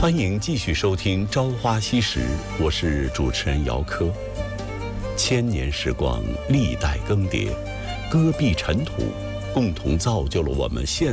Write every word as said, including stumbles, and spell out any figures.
欢迎继续收听《朝花夕拾》，我是主持人姚科。千年时光，历代更迭，戈壁尘土，共同造就了我们现